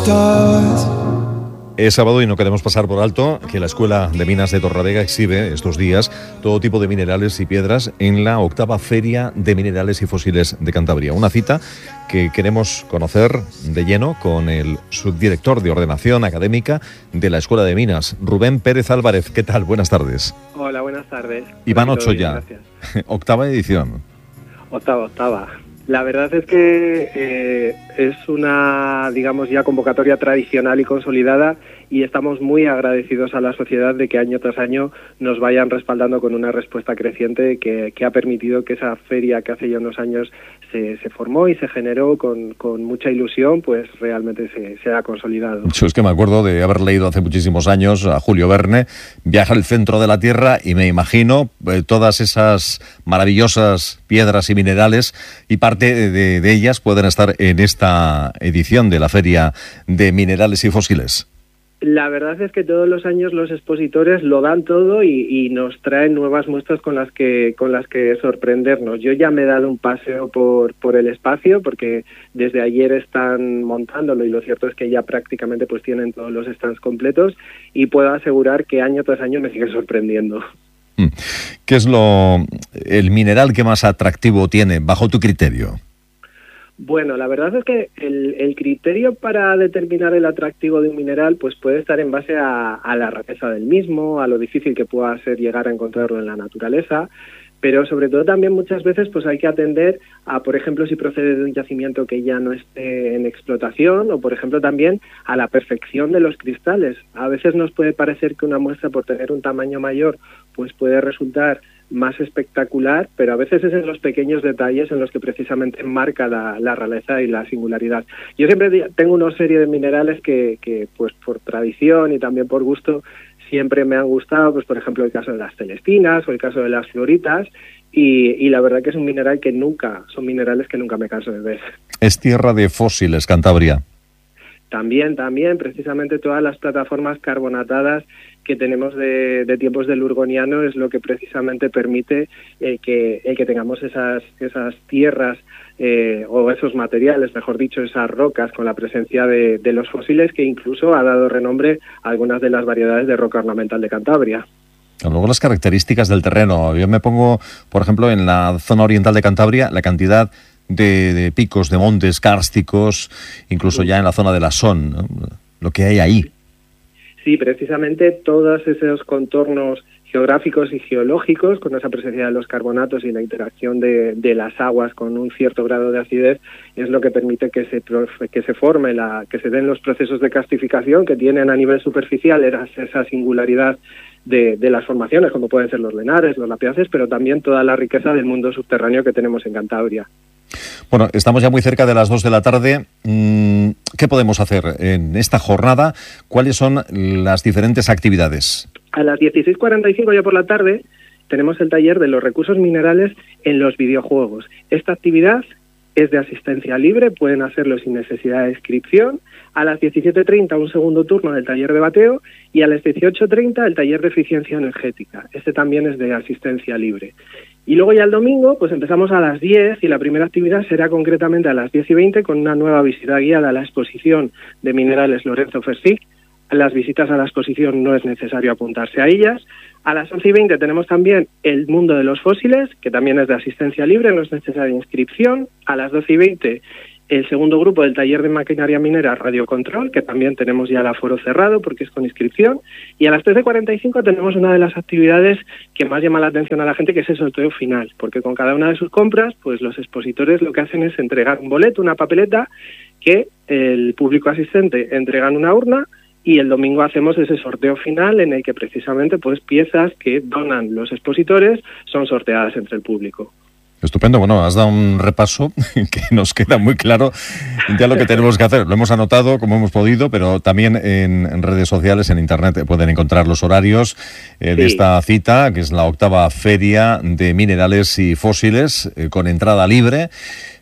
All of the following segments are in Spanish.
Es sábado y no queremos pasar por alto que la Escuela de Minas de Torrelavega exhibe estos días todo tipo de minerales y piedras en la 8ª Feria de Minerales y Fósiles de Cantabria. Una cita que queremos conocer de lleno con el subdirector de Ordenación Académica de la Escuela de Minas, Rubén Pérez Álvarez. ¿Qué tal? Buenas tardes. Hola, buenas tardes. Iván Ocho ya. 8ª edición. Octava. La verdad es que es una, digamos, ya convocatoria tradicional y consolidada, y estamos muy agradecidos a la sociedad de que año tras año nos vayan respaldando con una respuesta creciente que ha permitido que esa feria que hace ya unos años se formó y se generó con mucha ilusión, pues realmente se ha consolidado. Yo es que me acuerdo de haber leído hace muchísimos años a Julio Verne, Viaja al centro de la Tierra, y me imagino todas esas maravillosas piedras y minerales, y parte de ellas pueden estar en esta edición de la Feria de Minerales y Fósiles. La verdad es que todos los años los expositores lo dan todo y nos traen nuevas muestras con las que sorprendernos. Yo ya me he dado un paseo por el espacio, porque desde ayer están montándolo, y lo cierto es que ya prácticamente pues tienen todos los stands completos, y puedo asegurar que año tras año me sigue sorprendiendo. ¿Qué es el mineral que más atractivo tiene, bajo tu criterio? Bueno, la verdad es que el criterio para determinar el atractivo de un mineral pues puede estar en base a la rareza del mismo, a lo difícil que pueda ser llegar a encontrarlo en la naturaleza, pero sobre todo también muchas veces pues hay que atender a, por ejemplo, si procede de un yacimiento que ya no esté en explotación, o por ejemplo también a la perfección de los cristales. A veces nos puede parecer que una muestra, por tener un tamaño mayor, pues puede resultar más espectacular, pero a veces es en los pequeños detalles en los que precisamente marca la rareza y la singularidad. Yo siempre tengo una serie de minerales que pues por tradición y también por gusto siempre me han gustado, pues por ejemplo el caso de las celestinas o el caso de las fluoritas, y la verdad que es un mineral son minerales que nunca me canso de ver. Es tierra de fósiles, Cantabria. También, precisamente todas las plataformas carbonatadas que tenemos de tiempos del Urgoniano es lo que precisamente permite que tengamos esas tierras o esos materiales, mejor dicho, esas rocas con la presencia de los fósiles, que incluso ha dado renombre a algunas de las variedades de roca ornamental de Cantabria. Luego las características del terreno. Yo me pongo, por ejemplo, en la zona oriental de Cantabria, la cantidad de picos, de montes kársticos, incluso ya en la zona de la Son, ¿no? Lo que hay ahí. Sí, precisamente todos esos contornos geográficos y geológicos, con esa presencia de los carbonatos y la interacción de las aguas con un cierto grado de acidez, es lo que permite que se forme, que se den los procesos de karstificación que tienen a nivel superficial esa singularidad de las formaciones, como pueden ser los lenares, los lapiaces, pero también toda la riqueza del mundo subterráneo que tenemos en Cantabria. Bueno, estamos ya muy cerca de las 2 de la tarde. ¿Qué podemos hacer en esta jornada? ¿Cuáles son las diferentes actividades? A las 16:45 ya por la tarde tenemos el taller de los recursos minerales en los videojuegos. Esta actividad es de asistencia libre, pueden hacerlo sin necesidad de inscripción. A las 17:30 un segundo turno del taller de bateo, y a las 18:30 el taller de eficiencia energética. Este también es de asistencia libre. Y luego ya el domingo pues empezamos a las 10, y la primera actividad será concretamente a las 10:20 con una nueva visita guiada a la exposición de minerales Lorenzo Fersig. Las visitas a la exposición no es necesario apuntarse a ellas. A las 11:20 tenemos también el mundo de los fósiles, que también es de asistencia libre, no es necesaria inscripción. A las 12:20 el segundo grupo del taller de maquinaria minera Radiocontrol, que también tenemos ya el aforo cerrado porque es con inscripción. Y a las 13:45 tenemos una de las actividades que más llama la atención a la gente, que es el sorteo final, porque con cada una de sus compras pues los expositores lo que hacen es entregar un boleto, una papeleta, que el público asistente entrega en una urna, y el domingo hacemos ese sorteo final en el que precisamente pues piezas que donan los expositores son sorteadas entre el público. Estupendo. Bueno, has dado un repaso que nos queda muy claro ya lo que tenemos que hacer. Lo hemos anotado como hemos podido, pero también en redes sociales, en internet, pueden encontrar los horarios de esta cita, que es la 8ª Feria de Minerales y Fósiles, con entrada libre.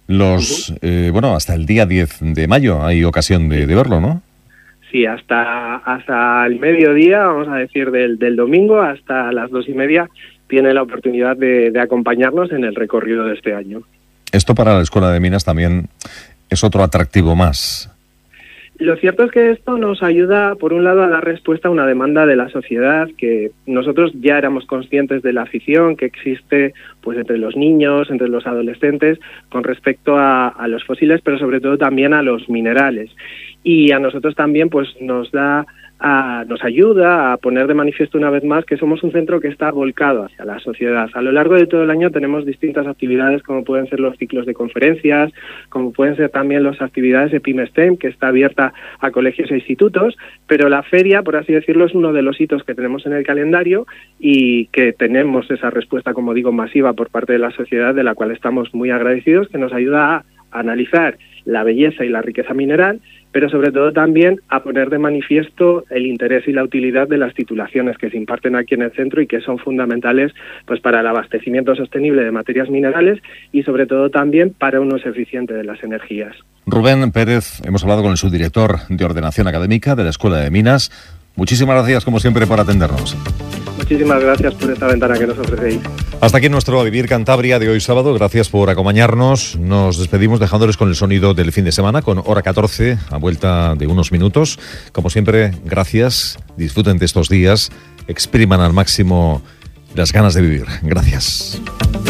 Hasta el día 10 de mayo hay ocasión de verlo, ¿no? Sí, hasta el mediodía, vamos a decir, del domingo, hasta las 2:30, tiene la oportunidad de acompañarnos en el recorrido de este año. Esto para la Escuela de Minas también es otro atractivo más. Lo cierto es que esto nos ayuda, por un lado, a dar respuesta a una demanda de la sociedad, que nosotros ya éramos conscientes de la afición que existe pues entre los niños, entre los adolescentes, con respecto a los fósiles, pero sobre todo también a los minerales. Y a nosotros también pues nos ayuda a poner de manifiesto una vez más que somos un centro que está volcado hacia la sociedad. A lo largo de todo el año tenemos distintas actividades, como pueden ser los ciclos de conferencias, como pueden ser también las actividades de PymeSTEM, que está abierta a colegios e institutos, pero la feria, por así decirlo, es uno de los hitos que tenemos en el calendario y que tenemos esa respuesta, como digo, masiva por parte de la sociedad, de la cual estamos muy agradecidos, que nos ayuda a analizar la belleza y la riqueza mineral, pero sobre todo también a poner de manifiesto el interés y la utilidad de las titulaciones que se imparten aquí en el centro y que son fundamentales pues para el abastecimiento sostenible de materias minerales y sobre todo también para un uso eficiente de las energías. Rubén Pérez, hemos hablado con el subdirector de Ordenación Académica de la Escuela de Minas. Muchísimas gracias, como siempre, por atendernos. Muchísimas gracias por esta ventana que nos ofrecéis. Hasta aquí nuestro Vivir Cantabria de hoy sábado. Gracias por acompañarnos. Nos despedimos dejándoles con el sonido del fin de semana, con Hora 14, a vuelta de unos minutos. Como siempre, gracias. Disfruten de estos días. Expriman al máximo las ganas de vivir. Gracias.